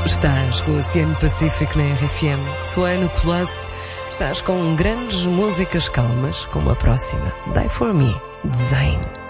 Estás com o Oceano Pacífico na RFM. Suano Plus. Estás com grandes músicas calmas, como a próxima. Die For Me, Design.